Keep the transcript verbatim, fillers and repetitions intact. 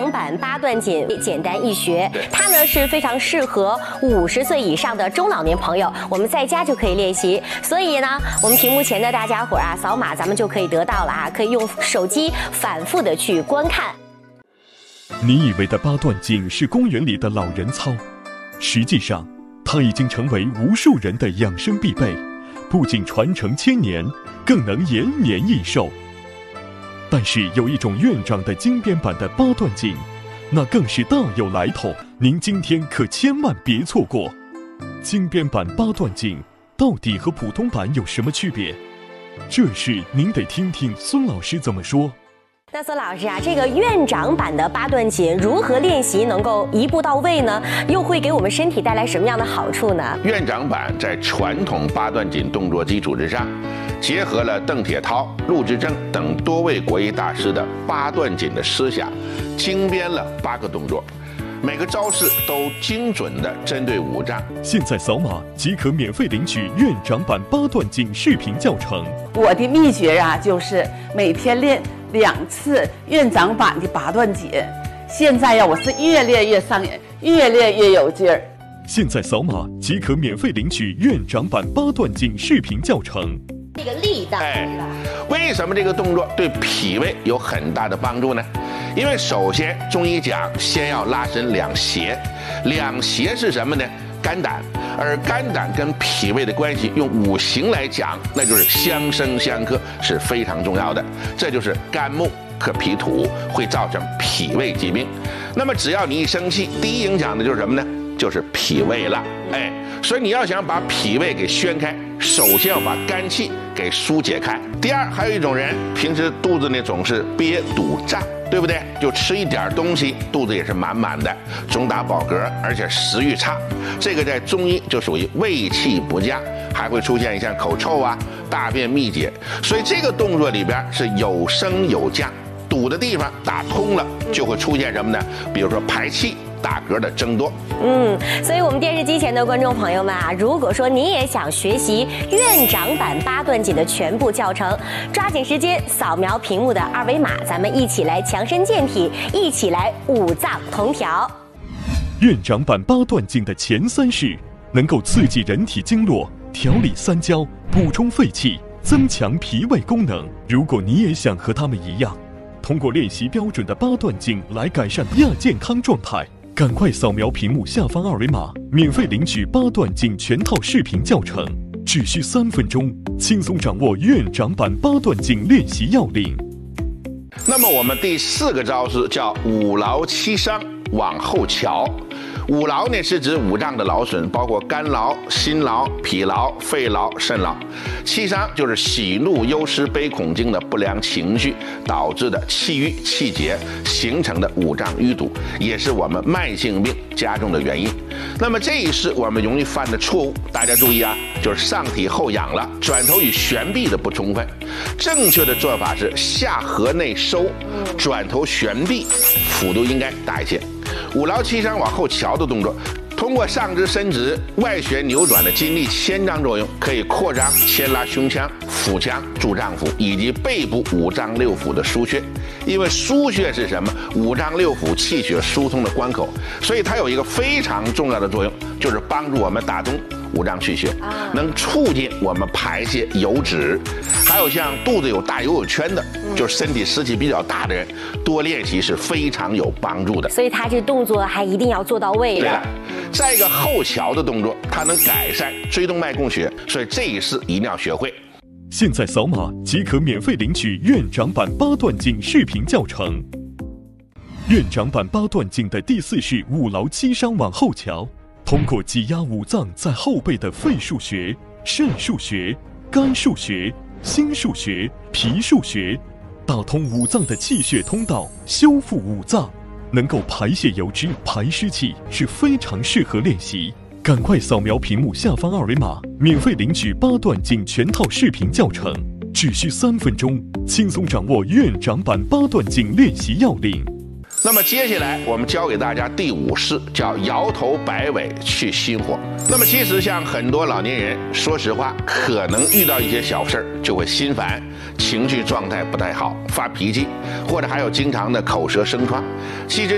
掌版八段锦，简单易学。它呢是非常适合五十岁以上的中老年朋友，我们在家就可以练习。所以呢，我们屏幕前的大家伙儿啊，扫码咱们就可以得到了啊，可以用手机反复的去观看。 你以为的八段锦是公园里的老人操，实际上它已经成为无数人的养生必备，不仅传承千年，更能延年益寿。但是有一种院长的精编版的八段锦，那更是大有来头，您今天可千万别错过。精编版八段锦到底和普通版有什么区别？这事您得听听孙老师怎么说。 那孙老师啊，这个院长版的八段锦如何练习能够一步到位呢？又会给我们身体带来什么样的好处呢？ 院长版在传统八段锦动作基础之上，结合了邓铁涛、陆之正等多位国艺大师的八段锦的思想，精编了八个动作，每个招式都精准地针对五脏。 现在扫码即可免费领取院长版八段锦视频教程。 我的秘诀啊，就是每天练两次院长版的八段锦。现在呀，我是越练越上瘾，越练越有劲儿。 现在扫码即可免费领取院长版八段锦视频教程。 这个力道， 哎，为什么这个动作对脾胃有很大的帮助呢？因为首先中医讲，先要拉伸两胁，两胁是什么呢？肝胆，而肝胆跟脾胃的关系，用五行来讲，那就是相生相克，是非常重要的。这就是肝木克脾土，会造成脾胃疾病。那么只要你一生气，第一影响的就是什么呢？就是脾胃了。哎，所以你要想把脾胃给宣开，首先要把肝气给疏解开。第二，还有一种人平时肚子呢总是憋堵胀，对不对？就吃一点东西，肚子也是满满的，总打饱嗝，而且食欲差。这个在中医就属于胃气不佳，还会出现像口臭啊、大便秘结。所以这个动作里边是有升有降，堵的地方打通了，就会出现什么呢？比如说排气、打嗝的增多。 嗯，所以我们电视机前的观众朋友们啊，如果说你也想学习院长版八段锦的全部教程，抓紧时间扫描屏幕的二维码，咱们一起来强身健体，一起来五脏同调。 院长版八段锦的前三式能够刺激人体经络，调理三焦，补充肺气，增强脾胃功能。如果你也想和他们一样，通过练习标准的八段锦来改善亚健康状态，赶快扫描屏幕下方二维码，免费领取八段锦全套视频教程，只需三分钟，轻松掌握院长版八段锦练习要领。 那么我们第四个招式叫五劳七伤往后瞧。五劳呢是指五脏的劳损，包括肝劳、心劳、脾劳、肺劳、肾劳。七伤就是喜怒忧思悲恐惊的不良情绪导致的气郁气结形成的五脏淤堵，也是我们慢性病加重的原因。那么这一式我们容易犯的错误，大家注意啊，就是上体后仰了，转头与旋臂的不充分。正确的做法是下颌内收，转头旋臂，幅度应该大一些。五劳七伤往后瞧的动作，通过上肢伸直、外旋扭转的筋力牵张作用，可以扩张牵拉胸腔、腹腔、助脏腑以及背部五脏六腑的腧穴。因为腧穴是什么？五脏六腑气血疏通的关口，所以它有一个非常重要的作用，就是帮助我们打通五脏气血，能促进我们排泄油脂。还有像肚子有大游泳圈的，就是身体湿气比较大的人，多练习是非常有帮助的。 所以他这动作还一定要做到位的。 对了，再一个后桥的动作，它能改善椎动脉供血，所以这一式一定要学会。 现在扫码即可免费领取院长版八段锦视频教程。院长版八段锦的第四式五劳七伤往后瞧，通过挤压五脏在后背的肺腧穴、肾腧穴、肝腧穴、心腧穴、脾腧穴，打通五脏的气血通道，修复五脏，能够排泄油脂、排湿气，是非常适合练习。赶快扫描屏幕下方二维码，免费领取八段锦全套视频教程，只需三分钟，轻松掌握院长版八段锦练习要领。 那么接下来我们教给大家第五式，叫摇头摆尾去心火。那么其实像很多老年人，说实话，可能遇到一些小事儿就会心烦，情绪状态不太好，发脾气，或者还有经常的口舌生疮。其实